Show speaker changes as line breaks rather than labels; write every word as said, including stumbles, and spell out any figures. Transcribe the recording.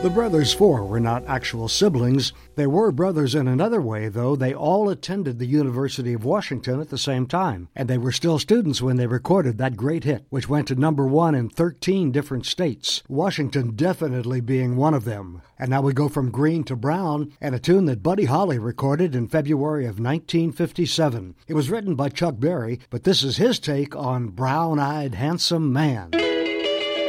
The Brothers Four were not actual siblings. They were brothers in another way, though. They all attended the University of Washington at the same time, and they were still students when they recorded that great hit, which went to number one in thirteen different states, Washington definitely being one of them. And now we go from green to brown, and a tune that Buddy Holly recorded in February of nineteen fifty-seven. It was written by Chuck Berry, but this is his take on Brown-Eyed Handsome Man.